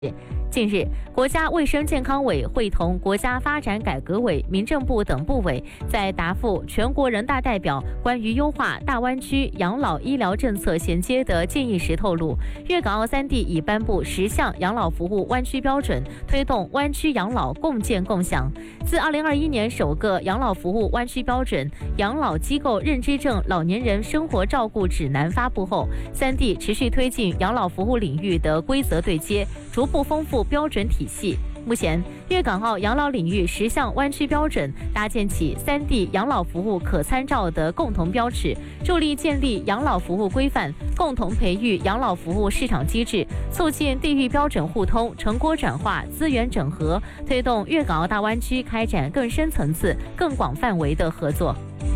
近日，国家卫生健康委会同国家发展改革委、民政部等部委在答复全国人大代表关于优化大湾区养老医疗政策衔接的建议时透露，粤港澳三地已颁布10项养老服务湾区标准，推动湾区养老共建共享。自2021年首个养老服务湾区标准《养老机构认知症老年人生活照顾指南》发布后，三地持续推进养老服务领域的规则对接，逐步丰富标准体系。目前，粤港澳养老领域10项湾区标准搭建起三地养老服务可参照的共同标尺，助力建立养老服务规范，共同培育养老服务市场机制，促进地域标准互通、成果转化、资源整合，推动粤港澳大湾区开展更深层次、更广范围的合作。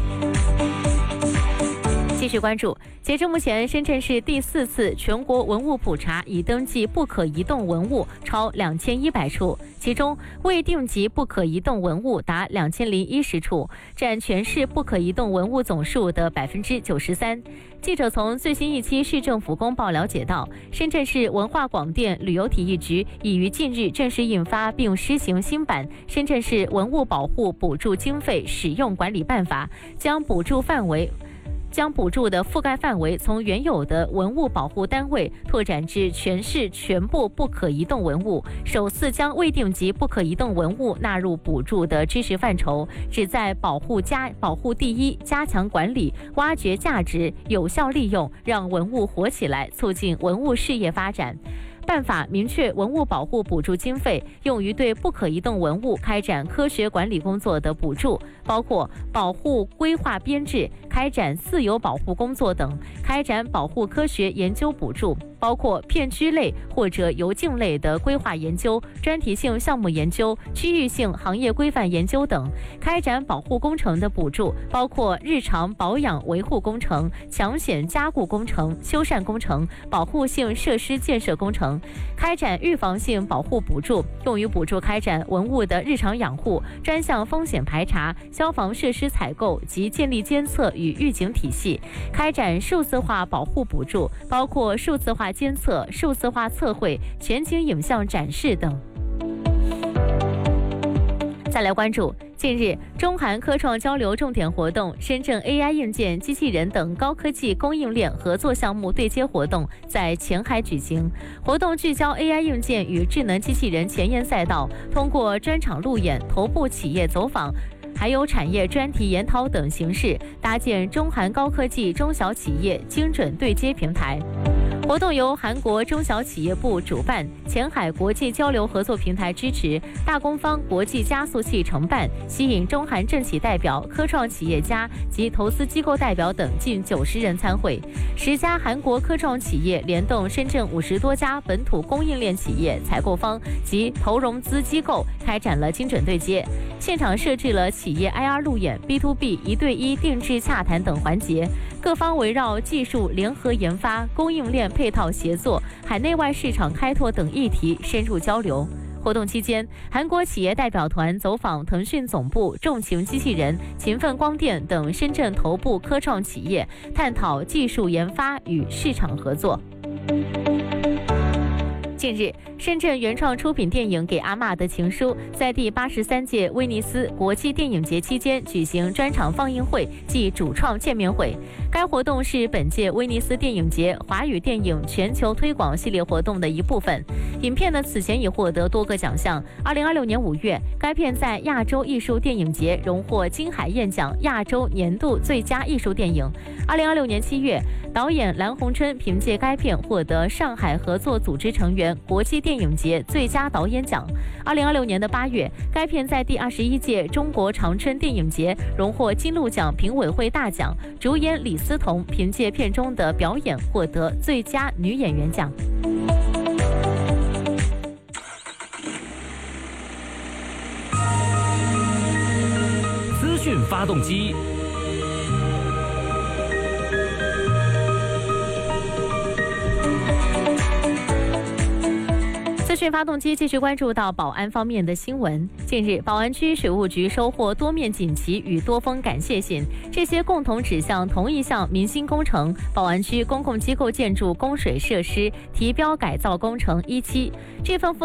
继续关注，截至目前，深圳市第4次全国文物普查已登记不可移动文物超2100处，其中未定级不可移动文物达2010处，占全市不可移动文物总数的93%。记者从最新一期市政府公报了解到，深圳市文化广电旅游体育局已于近日正式印发并施行新版《深圳市文物保护补助经费使用管理办法》，将补助的覆盖范围从原有的文物保护单位拓展至全市全部不可移动文物，首次将未定级不可移动文物纳入补助的支持范畴，旨在保护第一，加强管理，挖掘价值，有效利用，让文物活起来，促进文物事业发展。办法明确文物保护补助经费用于对不可移动文物开展科学管理工作的补助，包括保护规划编制、开展私有保护工作等；开展保护科学研究补助，包括片区类或者由境类的规划研究、专题性项目研究、区域性行业规范研究等；开展保护工程的补助，包括日常保养维护工程、抢险加固工程、修缮工程、保护性设施建设工程；开展预防性保护补助，用于补助开展文物的日常养护、专项风险排查、消防设施采购及建立监测与预警体系；开展数字化保护补助，包括数字化监测、数字化测绘、全景影像展示等。再来关注，近日，中韩科创交流重点活动深圳 AI 硬件、机器人等高科技供应链合作项目对接活动在前海举行。活动聚焦 AI 硬件与智能机器人前沿赛道，通过专场路演、头部企业走访，还有产业专题研讨等形式，搭建中韩高科技中小企业精准对接平台。活动由韩国中小企业部主办，前海国际交流合作平台支持，大公方国际加速器承办，吸引中韩政企代表、科创企业家及投资机构代表等近90人参会。10家韩国科创企业联动深圳50多家本土供应链企业、采购方及投融资机构，开展了精准对接。现场设置了企业 IR 路演、B2B 1对1定制洽谈等环节，各方围绕技术联合研发、供应链配套协作、海内外市场开拓等议题深入交流。活动期间，韩国企业代表团走访腾讯总部、众擎机器人、勤奋光电等深圳头部科创企业，探讨技术研发与市场合作。近日，深圳原创出品电影《给阿嬷的情书》在第83届威尼斯国际电影节期间举行专场放映会暨主创见面会。该活动是本届威尼斯电影节华语电影全球推广系列活动的一部分。影片呢此前已获得多个奖项。2026年5月，该片在亚洲艺术电影节荣获金海燕奖亚洲年度最佳艺术电影。2026年7月，导演蓝红琛凭借该片获得上海合作组织成员国际电影节最佳导演奖。2026年8月，该片在第21届中国长春电影节荣获金鹿奖评委会大奖，主演李思彤凭借片中的表演获得最佳女演员奖。 资讯发动机。 资讯讯发动机继续关注到宝安方面的新闻。近日，宝安区水务局收获多面锦旗与多封感谢信，这些共同指向同一项民心工程——宝安区公共机构建筑供水设施提标改造工程1期。这份